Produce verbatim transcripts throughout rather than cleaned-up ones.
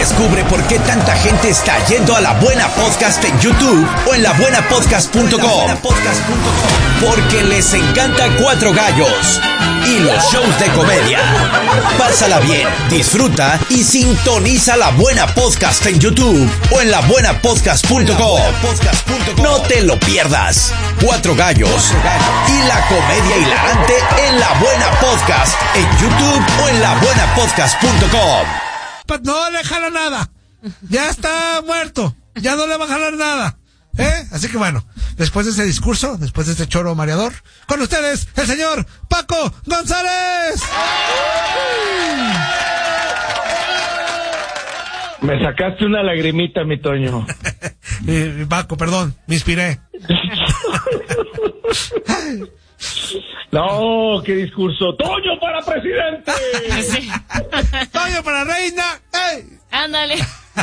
Descubre por qué tanta gente está yendo a La Buena Podcast en YouTube o en la buena podcast punto com. Porque les encanta Cuatro Gallos y los shows de comedia. Pásala bien, disfruta y sintoniza La Buena Podcast en YouTube o en la buena podcast punto com. No te lo pierdas. Cuatro Gallos y la comedia hilarante en La Buena Podcast en YouTube o en la buena podcast punto com. No le jala nada. Ya está muerto. Ya no le va a jalar nada. ¿Eh? Así que bueno, después de ese discurso, después de este choro mareador, con ustedes, el señor Paco González. Me sacaste una lagrimita, mi Toño. eh, Paco, perdón, me inspiré. No, qué discurso. ¡Toño para presidente! Sí. ¡Toño para reina! ¡Ey! Ándale.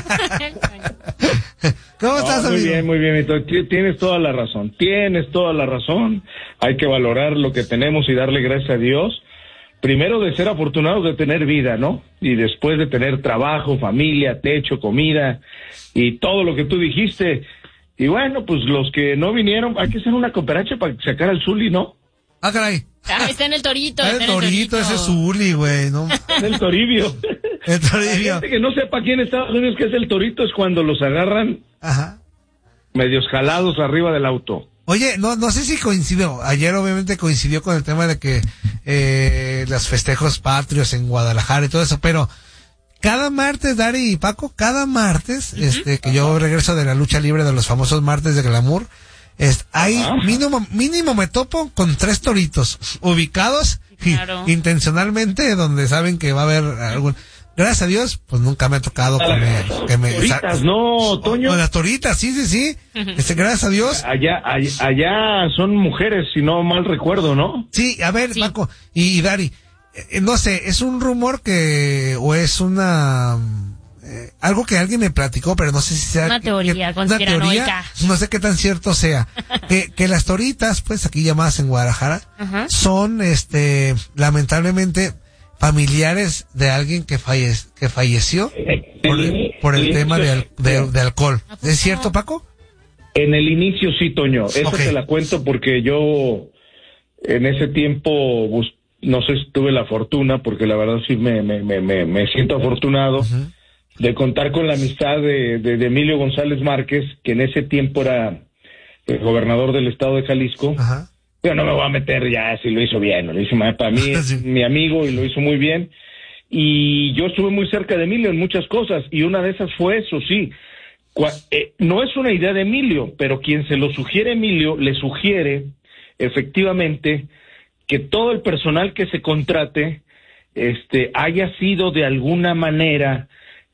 ¿Cómo estás, no, amigo? Muy bien, muy bien, mi Toño. Tienes toda la razón. Tienes toda la razón. Hay que valorar lo que tenemos y darle gracias a Dios. Primero de ser afortunados de tener vida, ¿no? Y después de tener trabajo, familia, techo, comida y todo lo que tú dijiste. Y bueno, pues los que no vinieron, hay que hacer una cooperacha para sacar al Zuli, ¿no? Ah, caray. Ah, está en el torito. El está torito, en el torito. ese es Zuli, güey, ¿no? El Toribio. El La toribio. gente que no sepa aquí en Estados Unidos qué es el torito es cuando los agarran Ajá. medios jalados arriba del auto. Oye, no, no sé si coincidió. Ayer obviamente coincidió con el tema de que eh, los festejos patrios en Guadalajara y todo eso, pero cada martes, Dari y Paco, cada martes, uh-huh. este, que yo regreso de la lucha libre de los famosos martes de Glamour, es, hay mínimo, mínimo me topo con tres toritos ubicados claro. y, intencionalmente donde saben que va a haber algún. Gracias a Dios, pues nunca me ha tocado que me, que me toritas, no, Toño. O las toritas, sí, sí, sí. Este, gracias a Dios. Allá, allá, allá son mujeres, si no mal recuerdo, ¿no? Sí, a ver, sí. Paco y, y Dari, eh, no sé, es un rumor que, o es una, eh, algo que alguien me platicó, pero no sé si sea. Una teoría que, conspiranoica. Una teoría, no sé qué tan cierto sea. que, que las toritas, pues aquí llamadas en Guadalajara, uh-huh. son, este, lamentablemente, familiares de alguien que falle, que falleció por el, por el tema de, al, de, de alcohol. ¿Es cierto, Paco? En el inicio sí, Toño. Esa Okay. te la cuento porque yo en ese tiempo pues, no sé si tuve la fortuna, porque la verdad sí me, me, me, me, me siento afortunado uh-huh. de contar con la amistad de, de, de Emilio González Márquez, que en ese tiempo era el gobernador del estado de Jalisco. Ajá. Yo no me voy a meter ya si lo hizo bien o lo hizo mal. Para mí es sí. mi amigo y lo hizo muy bien. Y yo estuve muy cerca de Emilio en muchas cosas y una de esas fue eso, sí. Cua- eh, no es una idea de Emilio, pero quien se lo sugiere a Emilio le sugiere efectivamente que todo el personal que se contrate este, haya sido de alguna manera,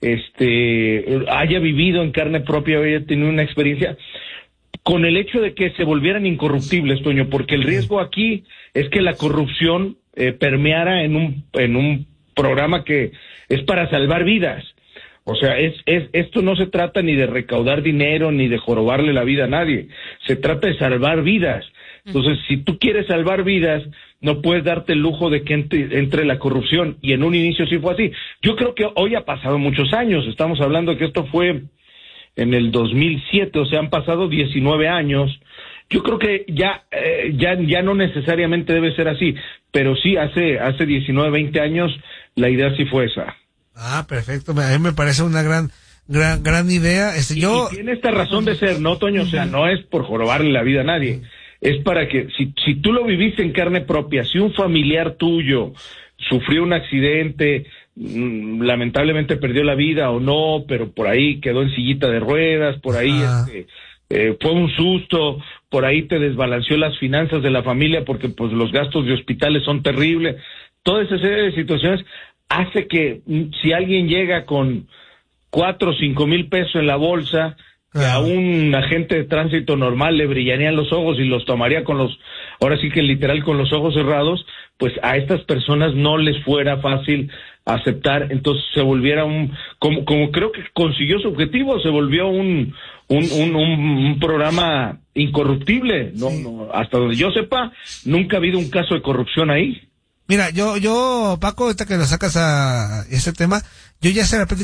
este, haya vivido en carne propia, haya tenido una experiencia con el hecho de que se volvieran incorruptibles, Toño, porque el riesgo aquí es que la corrupción eh, permeara en un en un programa que es para salvar vidas. O sea, es es esto no se trata ni de recaudar dinero ni de jorobarle la vida a nadie. Se trata de salvar vidas. Entonces, si tú quieres salvar vidas, no puedes darte el lujo de que entre, entre la corrupción. Y en un inicio sí fue así. Yo creo que hoy ha pasado muchos años. Estamos hablando de que esto fue en el dos mil siete, o sea, han pasado diecinueve años. Yo creo que ya eh, ya ya no necesariamente debe ser así, pero sí hace hace diecinueve, veinte años la idea sí fue esa. Ah, perfecto. A mí me parece una gran gran gran idea. Este, y, yo y tiene esta razón de ser, ¿no, Toño? O sea, no es por jorobarle la vida a nadie. Es para que, si si tú lo viviste en carne propia, si un familiar tuyo sufrió un accidente, lamentablemente perdió la vida o no, pero por ahí quedó en sillita de ruedas, por ahí este, eh, fue un susto, por ahí te desbalanceó las finanzas de la familia porque pues los gastos de hospitales son terribles. Toda esa serie de situaciones hace que si alguien llega con cuatro o cinco mil pesos en la bolsa, que a un agente de tránsito normal le brillarían los ojos y los tomaría con los, ahora sí que literal con los ojos cerrados, pues a estas personas no les fuera fácil aceptar, entonces se volviera un, como, como creo que consiguió su objetivo, se volvió un, un, un, un, un programa incorruptible, no, sí. no, hasta donde yo sepa, nunca ha habido un caso de corrupción ahí. Mira, yo, yo, Paco, ahorita que lo sacas a ese tema, yo ya se la